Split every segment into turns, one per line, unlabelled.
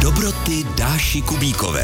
Dobroty Dáši Kubíkové.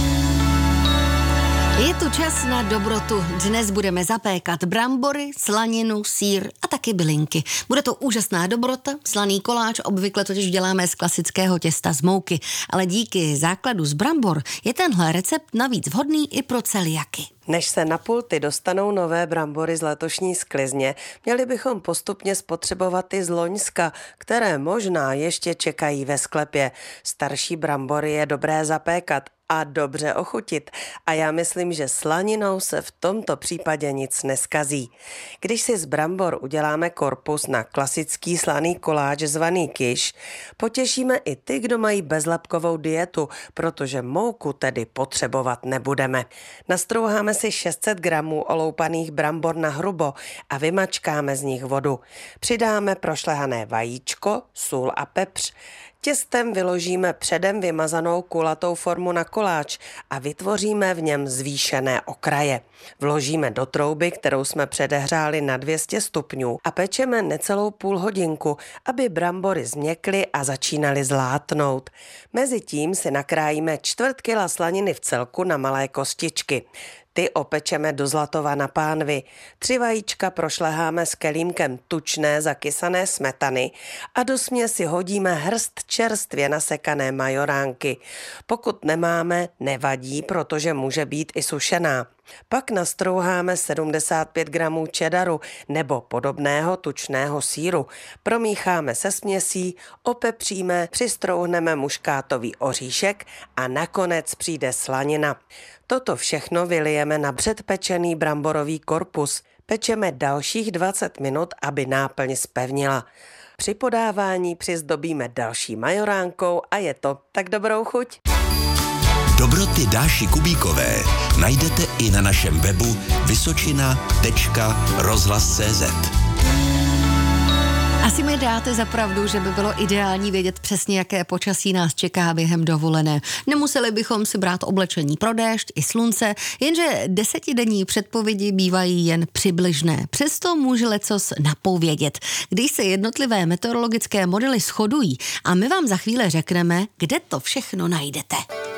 Je tu čas na dobrotu. Dnes budeme zapékat brambory, slaninu, sýr a taky bylinky. Bude to úžasná dobrota, slaný koláč obvykle totiž děláme z klasického těsta z mouky, ale díky základu z brambor je tenhle recept navíc vhodný i pro celiaky.
Než se na pulty dostanou nové brambory z letošní sklizně, měli bychom postupně spotřebovat i z loňska, které možná ještě čekají ve sklepě. Starší brambory je dobré zapékat a dobře ochutit. A já myslím, že slaninou se v tomto případě nic neskazí. Když si z brambor uděláme korpus na klasický slaný koláč zvaný kiš, potěšíme i ty, kdo mají bezlepkovou dietu, protože mouku tedy potřebovat nebudeme. Nastrouháme si 600 gramů oloupaných brambor na hrubo a vymačkáme z nich vodu. Přidáme prošlehané vajíčko, sůl a pepř. Těstem vyložíme předem vymazanou kulatou formu na koláč a vytvoříme v něm zvýšené okraje. Vložíme do trouby, kterou jsme předehřáli na 200 stupňů a pečeme necelou půl hodinku, aby brambory změkly a začínaly zlátnout. Mezitím si nakrájíme 1/4 kila slaniny v celku na malé kostičky. Ty opečeme do zlatova na pánvi. 3 vajíčka prošleháme s kelímkem tučné zakysané smetany a do směsi hodíme hrst čerstvě nasekané majoránky. Pokud nemáme, nevadí, protože může být i sušená. Pak nastrouháme 75 gramů čedaru nebo podobného tučného sýru. Promícháme se směsí, opepříme, přistrouhneme muškátový oříšek a nakonec přijde slanina. Toto všechno vylijeme na předpečený bramborový korpus. Pečeme dalších 20 minut, aby náplň zpevnila. Při podávání přizdobíme další majoránkou a je to. Tak dobrou chuť!
Dobroty Dáši Kubíkové najdete i na našem webu vysočina.rozhlas.cz.
Asi mi dáte za pravdu, že by bylo ideální vědět přesně, jaké počasí nás čeká během dovolené. Nemuseli bychom si brát oblečení pro déšť i slunce, jenže 10denní předpovědi bývají jen přibližné. Přesto může lecos napovědět, když se jednotlivé meteorologické modely shodují a my vám za chvíli řekneme, kde to všechno najdete.